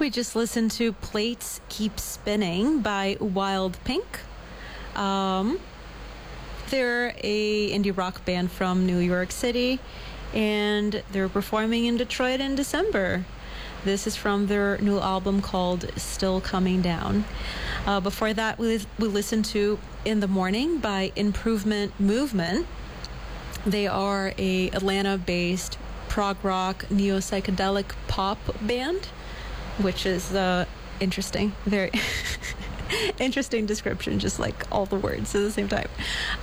We just listened to Plates Keep Spinning by Wild Pink. They're a indie rock band from New York City, and they're performing in Detroit in December. This is from their new album called Still Coming Down. Before that, we listened to In the Morning by Improvement Movement. They are a Atlanta-based prog rock, neo-psychedelic pop band, which is interesting. Very interesting description, just like all the words at the same time.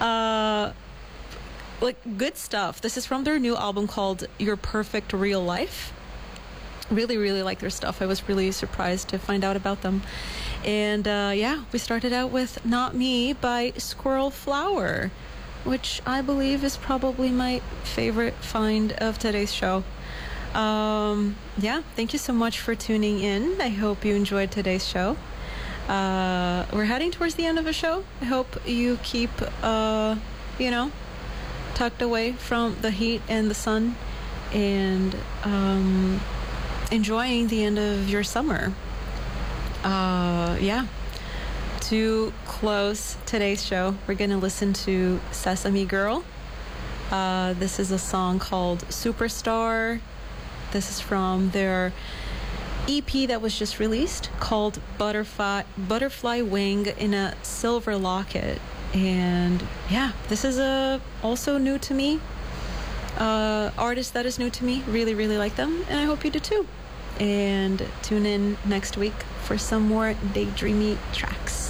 Good stuff. This is from their new album called Your Perfect Real Life. Really, really like their stuff. I was really surprised to find out about them. And we started out with Not Me by Squirrel Flower, which I believe is probably my favorite find of today's show. Thank you so much for tuning in. I hope you enjoyed today's show. We're heading towards the end of the show. I hope you keep, tucked away from the heat and the sun and enjoying the end of your summer. To close today's show, we're going to listen to Sesame Girl. This is a song called Superstar. This is from their EP that was just released called Butterfly Wing in a Silver Locket. And this is also new to me. Artist that is new to me. Really, really like them, and I hope you do too. And tune in next week for some more daydreamy tracks.